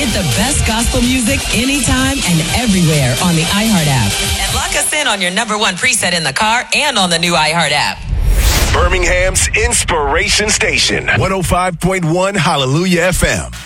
Get the best gospel music anytime and everywhere on the iHeart app. And lock us in on your number one preset in the car and on the new iHeart app. Birmingham's Inspiration Station, 105.1 Hallelujah FM.